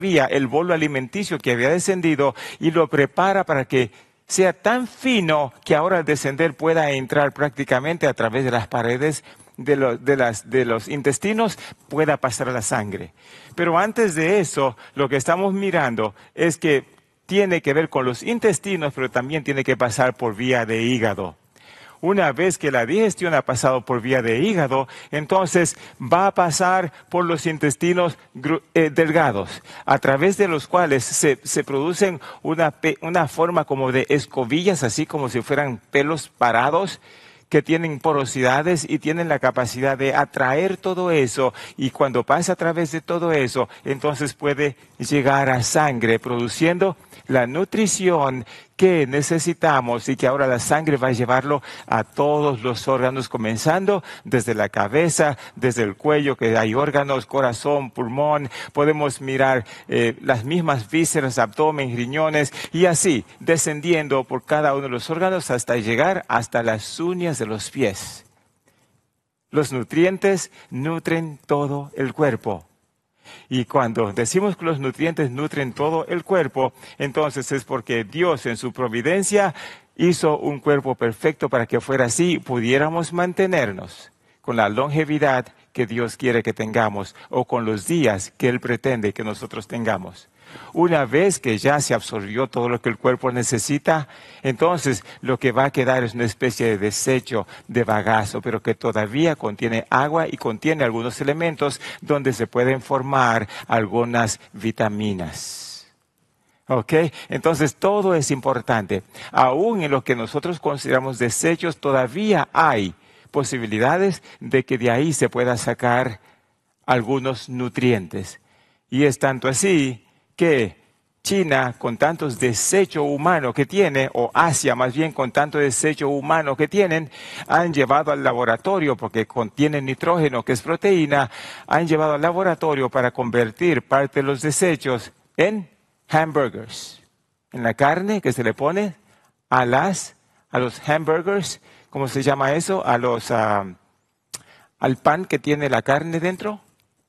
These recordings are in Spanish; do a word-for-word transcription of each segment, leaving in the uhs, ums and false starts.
el bolo alimenticio que había descendido y lo prepara para que sea tan fino que ahora al descender pueda entrar prácticamente a través de las paredes de los, de las, de los intestinos, pueda pasar a la sangre. Pero antes de eso, lo que estamos mirando es que tiene que ver con los intestinos, pero también tiene que pasar por vía de hígado. Una vez que la digestión ha pasado por vía de hígado, entonces va a pasar por los intestinos eh, delgados, a través de los cuales se, se producen una, una forma como de escobillas, así como si fueran pelos parados, que tienen porosidades y tienen la capacidad de atraer todo eso, y cuando pasa a través de todo eso, entonces puede llegar a sangre, produciendo la nutrición que necesitamos y que ahora la sangre va a llevarlo a todos los órganos, comenzando desde la cabeza, desde el cuello, que hay órganos, corazón, pulmón, podemos mirar eh, las mismas vísceras, abdomen, riñones, y así descendiendo por cada uno de los órganos hasta llegar hasta las uñas de los pies. Los nutrientes nutren todo el cuerpo. Y cuando decimos que los nutrientes nutren todo el cuerpo, entonces es porque Dios en su providencia hizo un cuerpo perfecto para que fuera así y pudiéramos mantenernos con la longevidad que Dios quiere que tengamos o con los días que Él pretende que nosotros tengamos. Una vez que ya se absorbió todo lo que el cuerpo necesita, entonces lo que va a quedar es una especie de desecho, de bagazo, pero que todavía contiene agua y contiene algunos elementos donde se pueden formar algunas vitaminas. ¿Ok? Entonces todo es importante. Aún en lo que nosotros consideramos desechos, todavía hay posibilidades de que de ahí se pueda sacar algunos nutrientes. Y es tanto así que China, con tantos desechos humanos que tiene, o Asia más bien con tanto desecho humano que tienen, han llevado al laboratorio, porque contienen nitrógeno, que es proteína, han llevado al laboratorio para convertir parte de los desechos en hamburgers. En la carne que se le pone a, las, a los hamburgers, ¿cómo se llama eso? A los, uh, al pan que tiene la carne dentro.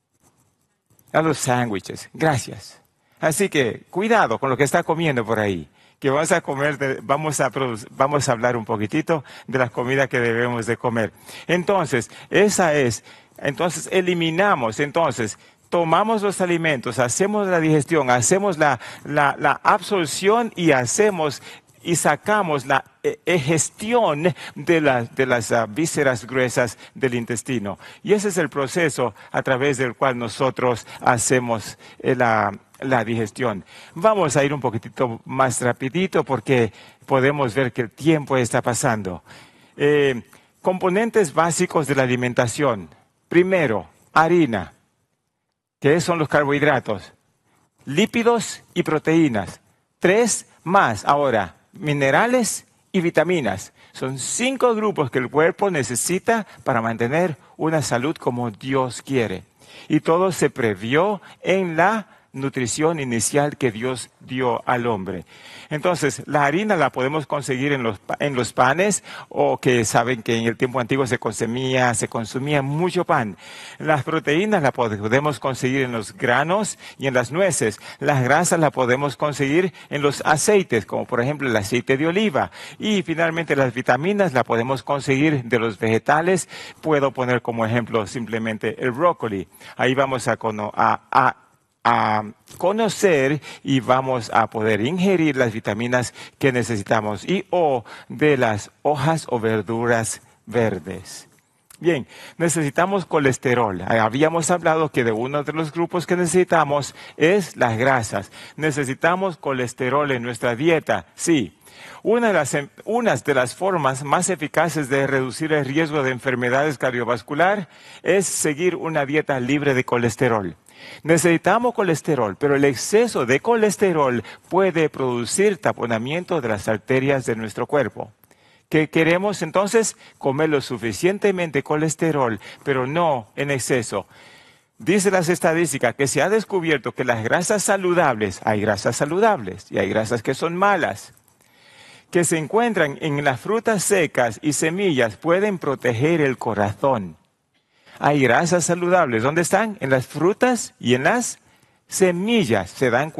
A los sándwiches. Gracias. Así que cuidado con lo que está comiendo por ahí, que vamos a comer, de, vamos a produc- vamos a hablar un poquitito de las comidas que debemos de comer. Entonces, esa es, entonces eliminamos, entonces tomamos los alimentos, hacemos la digestión, hacemos la, la, la absorción y hacemos y sacamos la gestión de, la, de las uh, vísceras gruesas del intestino. Y ese es el proceso a través del cual nosotros hacemos eh, la, la digestión. Vamos a ir un poquitito más rapidito porque podemos ver que el tiempo está pasando. Eh, componentes básicos de la alimentación. Primero, harina, que son los carbohidratos, lípidos y proteínas. Tres más ahora. Minerales y vitaminas. Son cinco grupos que el cuerpo necesita para mantener una salud como Dios quiere. Y todo se previó en la nutrición inicial que Dios dio al hombre. Entonces, la harina la podemos conseguir en los, en los panes, o que saben que en el tiempo antiguo se consumía, se consumía mucho pan. Las proteínas las podemos conseguir en los granos y en las nueces. Las grasas las podemos conseguir en los aceites, como por ejemplo el aceite de oliva. Y finalmente las vitaminas las podemos conseguir de los vegetales. Puedo poner como ejemplo simplemente el brócoli. Ahí vamos a, a, a a conocer y vamos a poder ingerir las vitaminas que necesitamos y o de las hojas o verduras verdes. Bien, necesitamos colesterol. Habíamos hablado que de uno de los grupos que necesitamos es las grasas. Necesitamos colesterol en nuestra dieta, sí. Una de las, unas de las formas más eficaces de reducir el riesgo de enfermedades cardiovasculares es seguir una dieta libre de colesterol. Necesitamos colesterol, pero el exceso de colesterol puede producir taponamiento de las arterias de nuestro cuerpo. ¿Qué queremos entonces? Comer lo suficientemente colesterol, pero no en exceso. Dice las estadísticas que se ha descubierto que las grasas saludables, hay grasas saludables y hay grasas que son malas, que se encuentran en las frutas secas y semillas, pueden proteger el corazón. Hay grasas saludables. ¿Dónde están? En las frutas y en las semillas, se dan cuenta.